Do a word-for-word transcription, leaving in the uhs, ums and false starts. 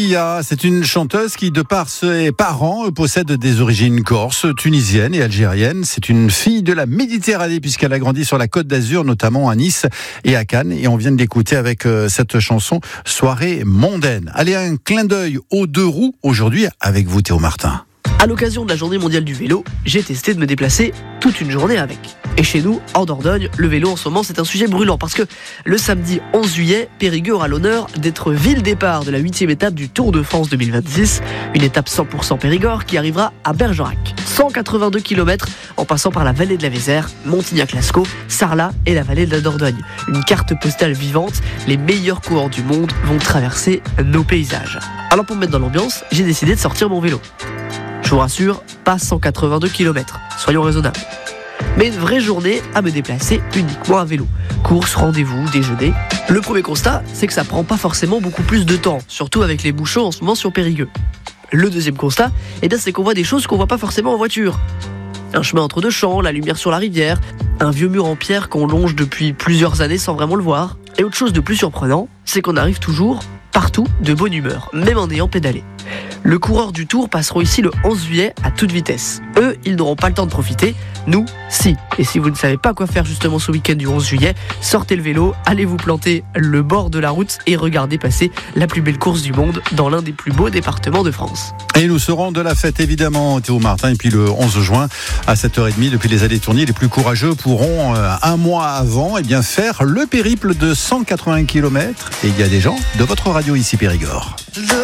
Sia, c'est une chanteuse qui, de par ses parents, possède des origines corses, tunisiennes et algériennes. C'est une fille de la Méditerranée puisqu'elle a grandi sur la Côte d'Azur, notamment à Nice et à Cannes. Et on vient de l'écouter avec euh, cette chanson « Soirée mondaine ». Allez, un clin d'œil aux deux roues aujourd'hui avec vous, Théo Martin. À l'occasion de la journée mondiale du vélo, j'ai testé de me déplacer toute une journée avec. Et chez nous, en Dordogne, le vélo en ce moment c'est un sujet brûlant parce que le samedi onze juillet, Périgueux aura l'honneur d'être ville départ de la huitième étape du Tour de France deux mille vingt-six, une étape cent pour cent Périgord qui arrivera à Bergerac. cent quatre-vingt-deux kilomètres en passant par la vallée de la Vézère, Montignac-Lascaux, Sarlat et la vallée de la Dordogne. Une carte postale vivante, les meilleurs coureurs du monde vont traverser nos paysages. Alors pour me mettre dans l'ambiance, j'ai décidé de sortir mon vélo. Je vous rassure, pas cent quatre-vingt-deux kilomètres, soyons raisonnables. Mais une vraie journée à me déplacer uniquement à vélo. Course, rendez-vous, déjeuner. Le premier constat, c'est que ça prend pas forcément beaucoup plus de temps, surtout avec les bouchons en ce moment sur Périgueux. Le deuxième constat, eh bien, c'est qu'on voit des choses qu'on voit pas forcément en voiture. Un chemin entre deux champs, la lumière sur la rivière, un vieux mur en pierre qu'on longe depuis plusieurs années sans vraiment le voir. Et autre chose de plus surprenant, c'est qu'on arrive toujours, partout, de bonne humeur, même en ayant pédalé. Le coureur du Tour passeront ici le onze juillet à toute vitesse. Eux, ils n'auront pas le temps de profiter. Nous, si. Et si vous ne savez pas quoi faire justement ce week-end du onze juillet, sortez le vélo, allez vous planter le bord de la route et regardez passer la plus belle course du monde dans l'un des plus beaux départements de France. Et nous serons de la fête évidemment, Théo Martin. Et puis le onze juin à sept heures trente, depuis les allées tournées, les plus courageux pourront euh, un mois avant eh bien, faire le périple de cent quatre-vingts kilomètres. Et il y a des gens de votre radio ici Périgord.